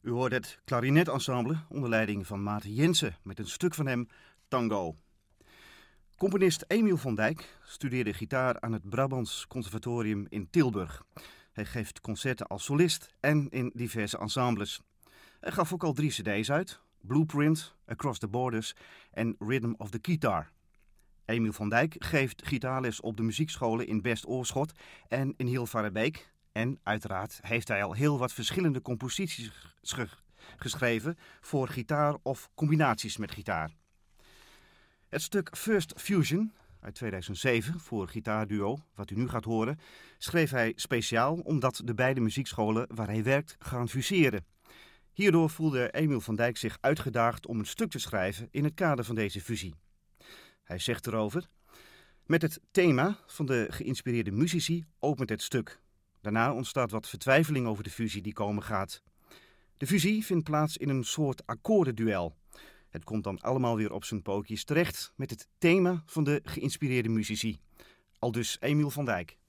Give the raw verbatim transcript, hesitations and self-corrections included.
U hoort het klarinettensemble onder leiding van Maarten Jensen met een stuk van hem, Tango. Componist Emiel van Dijk studeerde gitaar aan het Brabants Conservatorium in Tilburg. Hij geeft concerten als solist en in diverse ensembles. Hij gaf ook al drie cd's uit, Blueprint, Across the Borders en Rhythm of the Guitar. Emiel van Dijk geeft gitaarles op de muziekscholen in Best-Oorschot en in Hilvarenbeek. En uiteraard heeft hij al heel wat verschillende composities ge- geschreven voor gitaar of combinaties met gitaar. Het stuk First Fusion uit tweeduizend zeven voor gitaarduo, wat u nu gaat horen, schreef hij speciaal omdat de beide muziekscholen waar hij werkt gaan fuseren. Hierdoor voelde Emiel van Dijk zich uitgedaagd om een stuk te schrijven in het kader van deze fusie. Hij zegt erover: met het thema van de geïnspireerde muzici opent het stuk. Daarna ontstaat wat vertwijfeling over de fusie die komen gaat. De fusie vindt plaats in een soort akkoordenduel. Het komt dan allemaal weer op zijn pootjes terecht met het thema van de geïnspireerde muzici. Aldus Emiel van Dijk.